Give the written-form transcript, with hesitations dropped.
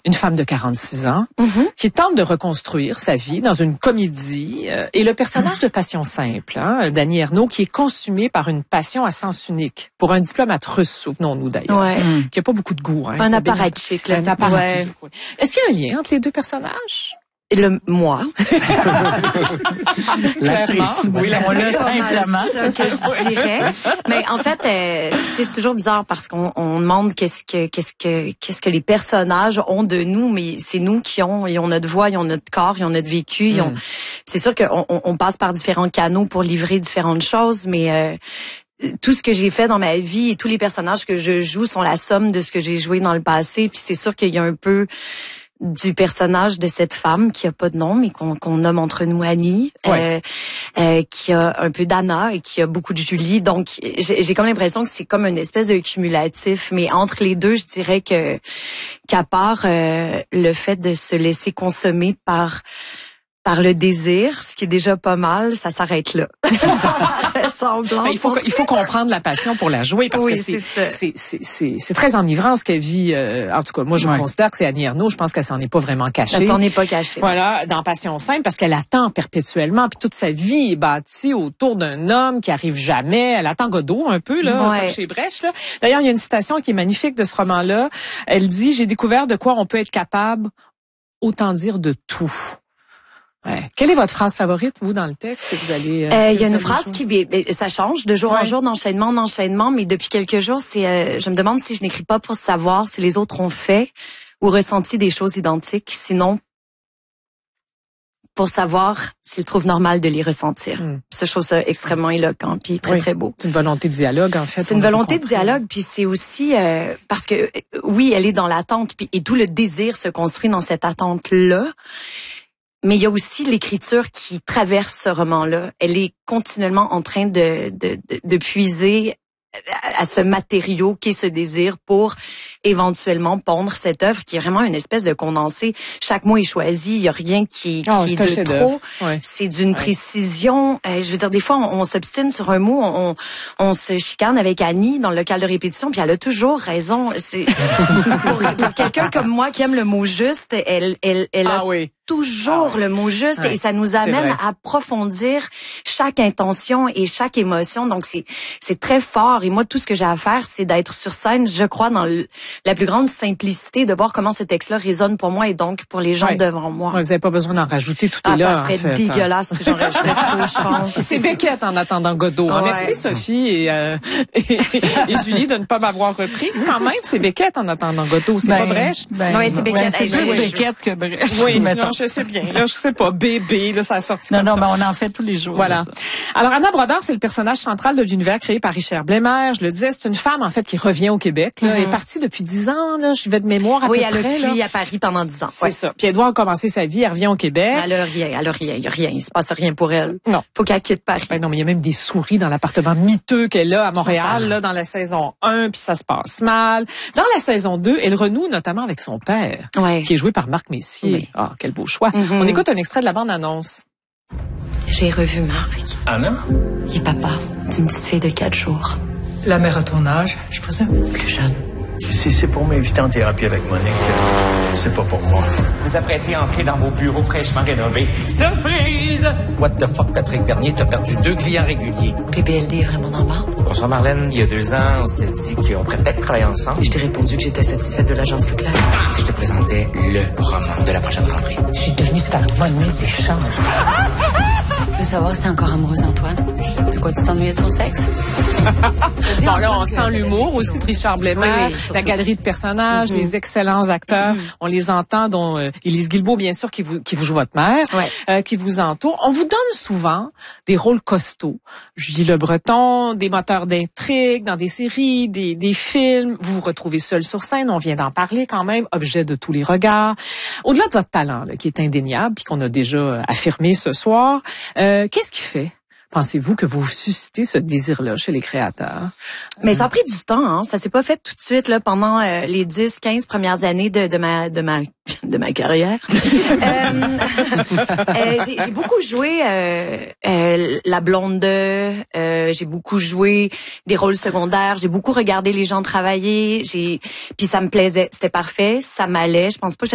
une femme de 46 ans qui tente de reconstruire sa vie dans une comédie et le personnage de Passion simple, Dany Erno, qui est consumé par une passion à sens unique pour un diplomate russe, souvenons-nous d'ailleurs, qui a pas beaucoup de goût. Un apparatchik. Un apparatchik. Ouais. Est-ce qu'il y a un lien entre les deux personnages? Moi. L'actrice. Oui, on l'a simplement. C'est ça que je dirais. Mais en fait, c'est toujours bizarre parce qu'on demande qu'est-ce que les personnages ont de nous, mais c'est nous ils ont notre voix, ils ont notre corps, ils ont notre vécu, c'est sûr qu'on passe par différents canaux pour livrer différentes choses, mais tout ce que j'ai fait dans ma vie et tous les personnages que je joue sont la somme de ce que j'ai joué dans le passé, puis c'est sûr qu'il y a un peu du personnage de cette femme qui a pas de nom mais qu'on nomme entre nous Annie, qui a un peu d'Anna et qui a beaucoup de Julie. Donc j'ai comme l'impression que c'est comme une espèce de cumulatif, mais entre les deux, je dirais qu'à part le fait de se laisser consommer par le désir, ce qui est déjà pas mal, ça s'arrête là. Il faut comprendre la passion pour la jouer parce que c'est très enivrant ce qu'elle vit. En tout cas, moi je considère que c'est Dany Erno. Je pense qu'elle s'en est pas vraiment cachée. Elle s'en est pas cachée. Voilà, dans Passion simple, parce qu'elle attend perpétuellement, puis toute sa vie est bâtie autour d'un homme qui arrive jamais. Elle attend Godot un peu là, comme chez Brecht là. D'ailleurs, il y a une citation qui est magnifique de ce roman-là. Elle dit: "J'ai découvert de quoi on peut être capable, autant dire de tout." Ouais. Quelle est votre phrase favorite, vous, dans le texte que vous allez... Il y a une phrase ça change de jour en jour, d'enchaînement en enchaînement, mais depuis quelques jours, je me demande si je n'écris pas pour savoir si les autres ont fait ou ressenti des choses identiques, sinon pour savoir s'ils trouvent normal de les ressentir. Ça, je trouve ça extrêmement éloquent, puis très, très beau. C'est une volonté de dialogue, en fait. C'est une volonté de dialogue, puis c'est aussi... parce que, oui, elle est dans l'attente, puis et tout le désir se construit dans cette attente-là. Mais il y a aussi l'écriture qui traverse ce roman-là. Elle est continuellement en train de puiser à ce matériau qu'est ce désir pour éventuellement pondre cette œuvre qui est vraiment une espèce de condensé. Chaque mot est choisi, il y a rien qui est de trop. C'est d'une précision. Je veux dire, des fois, on s'obstine sur un mot, on se chicane avec Annie dans le local de répétition, puis elle a toujours raison. C'est pour quelqu'un comme moi qui aime le mot juste, elle a toujours le mot juste et ça nous amène à approfondir chaque intention et chaque émotion. Donc c'est très fort et moi tout ce que j'ai à faire c'est d'être sur scène, je crois dans la plus grande simplicité, de voir comment ce texte-là résonne pour moi et donc pour les gens devant moi. Vous n'avez pas besoin d'en rajouter, tout est là. Ça serait dégueulasse si j'en rajoutais trop, je pense. C'est Beckett en attendant Godot. Merci Sophie et Julie de ne pas m'avoir reprise. Quand même, c'est Beckett en attendant Godot, c'est pas Brecht? Oui, c'est Beckett. C'est plus Beckett que Brecht. Oui, non, je sais bien. Là, je sais pas, bébé, là, ça a sorti comme ça. Non, on en fait tous les jours. Voilà. Alors, Anna Brodeur, c'est le personnage central de l'univers créé par Richard Bleimer. Je le disais, c'est une femme, en fait, qui revient au Québec. Là. Elle est partie depuis 10 ans, là. Je vais de mémoire à peu près. Oui, elle a fui à Paris pendant 10 ans. C'est ça. Puis elle doit recommencer sa vie. Elle revient au Québec. Elle a rien. Il y a rien. Il se passe rien pour elle. Non. Faut qu'elle quitte Paris. Ben non, mais il y a même des souris dans l'appartement miteux qu'elle a à Montréal, là, dans la saison 1, puis ça se passe mal. Dans la saison 2, elle renoue notamment avec son père, qui est joué par Marc Messier. Oui. Ah, quel beau choix. On écoute un extrait de la bande-annonce. J'ai revu Marc. Anna? Il est papa d'une petite fille de 4 jours. La mère à ton âge, je présume? Plus jeune. Si c'est pour m'inviter en thérapie avec Monique, c'est pas pour moi. Vous apprêtez à entrer dans vos bureaux fraîchement rénovés. Surprise! What the fuck, Patrick Bernier, t'as perdu 2 clients réguliers. PBLD est vraiment dans le bas. Bonsoir Marlène, il y a 2 ans, on s'était dit qu'on pourrait peut-être travailler ensemble. Je t'ai répondu que j'étais satisfaite de l'agence Leclerc. Si je te présentais le roman de la prochaine rentrée. Je suis devenue ta monnaie d'échange. Je veux savoir si t'es encore amoureuse d'Antoine. De quoi tu t'ennuyais de son sexe? Bon, là, on sent l'humour aussi de Richard Bleimer, la galerie de personnages, les excellents acteurs. On les entend, dont Élise Guilbeault, bien sûr, qui vous joue votre mère, qui vous entoure. On vous donne souvent des rôles costauds. Julie Le Breton, des moteurs d'intrigue dans des séries, des films. Vous vous retrouvez seul sur scène, on vient d'en parler quand même, objet de tous les regards. Au-delà de votre talent, là, qui est indéniable, puis qu'on a déjà affirmé ce soir, qu'est-ce qui fait, pensez-vous, que vous suscitez ce désir-là chez les créateurs? Mais ça a pris du temps, hein. Ça s'est pas fait tout de suite, là, pendant les 10-15 premières années de ma carrière. J'ai beaucoup joué la blonde de, j'ai beaucoup joué des rôles secondaires, j'ai beaucoup regardé les gens travailler, puis ça me plaisait, c'était parfait, ça m'allait, je pense pas que